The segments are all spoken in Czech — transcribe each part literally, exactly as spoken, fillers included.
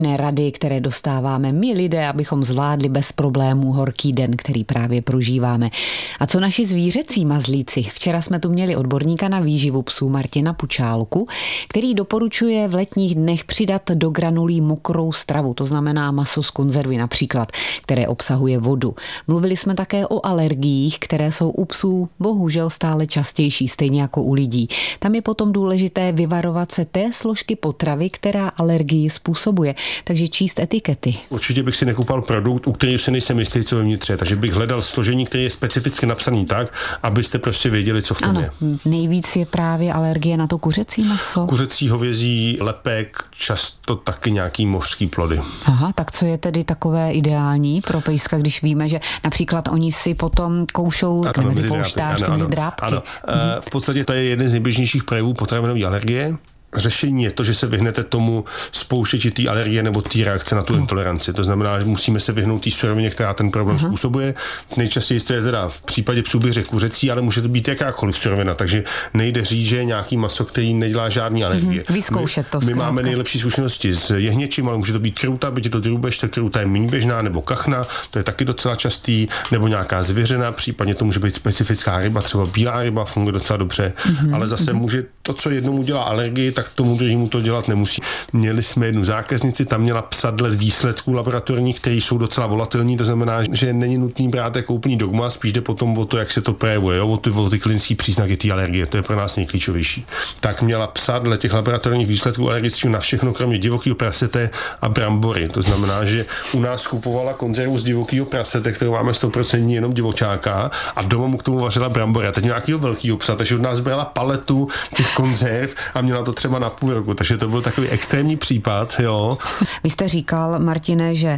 Rady, které dostáváme my lidé, abychom zvládli bez problémů horký den, který právě prožíváme. A co naši zvířecí mazlíci? Včera jsme tu měli odborníka na výživu psů Martina Pučálku, který doporučuje v letních dnech přidat do granulí mokrou stravu, to znamená maso z konzervy například, které obsahuje vodu. Mluvili jsme také o alergiích, které jsou u psů bohužel stále častější, stejně jako u lidí. Tam je potom důležité vyvarovat se té složky potravy, která alergii způsobuje. Takže číst etikety. Určitě bych si nekupal produkt, u kterého si nejsem jistý, co vevnitř, takže bych hledal složení, které je specificky napsané tak, abyste prostě věděli, co v tom ano, je. Nejvíc je právě alergie na to kuřecí maso. Kuřecí, hovězí, lepek, často taky nějaký mořský plody. Aha, tak co je tedy takové ideální pro pejska, když víme, že například oni si potom koušou ano, mezi polštářky, ano, mezi ano, drápky. Ano. Mhm. V podstatě to je jeden z nejběžnějších projevů potravinové alergie. Řešení je to, že se vyhnete tomu spouštěči té alergie nebo té reakce na tu intoleranci. To znamená, že musíme se vyhnout té surovině, která ten problém uh-huh. způsobuje. Nejčastěji to je teda v případě psů bych řekl kuřecí, ale může to být jakákoliv surovina, takže nejde říct, že je nějaký maso, který nedělá žádný alergie. Uh-huh. Vyzkoušet to. My, my máme nejlepší zkušenosti s jehněčím, ale může to být kruta, byť je to drůbež, tak kruta je méně běžná, nebo kachna, to je taky docela častý, nebo nějaká zvěřina, případně to může být specifická ryba, třeba bílá ryba, funguje docela dobře, uh-huh. ale zase uh-huh. může to, co jednomu dělá alergii, tak tomu druhému to dělat nemusí. Měli jsme jednu zákaznici, tam měla psa dle výsledků laboratorních, které jsou docela volatilní, to znamená, že není nutný brát jako úplný dogma, spíš jde potom o to, jak se to projevuje, jo? O ty, o ty klinické příznaky té alergie, to je pro nás nejklíčovější. Tak měla psa dle těch laboratorních výsledků alergických na všechno, kromě divokého prasete a brambory. To znamená, že u nás kupovala konzervu z divokého prasete, kterou máme sto procent jenom divočáka, a doma mu k tomu vařila brambory. A teď nějakého velkého psa, takže od nás brala paletu těch konzerv a měla to třeba na půl roku, takže to byl takový extrémní případ, jo. Vy jste říkal, Martine, že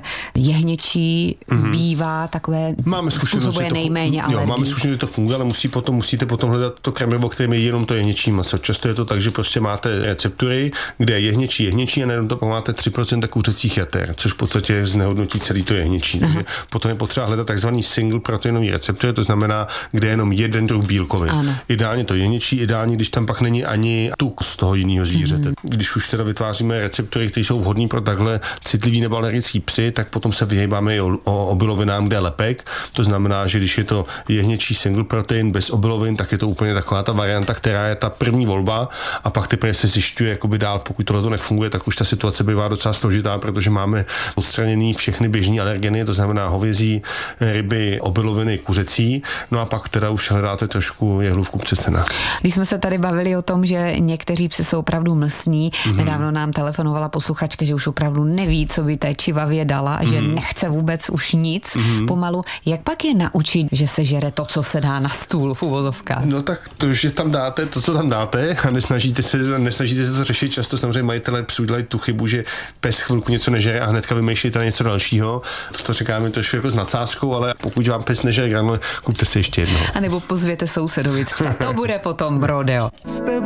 jehněčí mm-hmm. bývá takové, máme způsobuje nejméně alergií. Jo, máme zkušenost, že to funguje, ale musí potom, musíte potom hledat to krmivo, kterým je jenom to jehněčí maso. Často je to tak, že prostě máte receptury, kde je jehněčí, jehněčí a nejenom to máte tři procenta kuřecích jater, což v podstatě znehodnotí celý to jehněčí. Takže potom je potřeba hledat takzvaný single proteinový receptor, to znamená, kde je jenom jeden druh bílkovin. Ano. Ideálně to jehněčí, ideálně, když tam pak není ani tuk z toho jiného zvířete. Mm. Když už teda vytváříme receptory, které jsou vhodné pro takhle citlivý nebo alergický psy, tak potom se vyhýbáme i o, o obilovinám, kde je lepek. To znamená, že když je to jehněčí single protein bez obilovin, tak je to úplně taková ta varianta, která je ta první volba, a pak teprve se zjišťuje jakoby dál, pokud tohle to nefunguje, tak už ta situace bývá docela složitá, protože máme odstraněný všechny běžné alergeny, to znamená hovězí, ryby, obiloviny, kuřecí. No a pak teda už hledáte trošku jehlu v kupce cena. Když jsme se tady bavili o tom, že někteří psi jsou opravdu mlsní, mm-hmm. nedávno nám telefonovala posluchačka, že už opravdu neví, co by té čivavě dala, mm-hmm. že nechce vůbec už nic mm-hmm. pomalu. Jak pak je naučit, že se žere to, co se dá na stůl v uvozovkách? No tak to, že tam dáte to, co tam dáte, a nesnažíte se, nesnažíte se to řešit. Často samozřejmě majitelé psů dělají tu chybu, že pes chvilku něco nežere a hnedka vymýšlí tam něco dalšího. To říkáme trošku jako s nadsázkou, ale pokud vám pes nežere granule, kupte si ještě jedno. A nebo pozvěte sousedovi psa. To bude potom rodeo.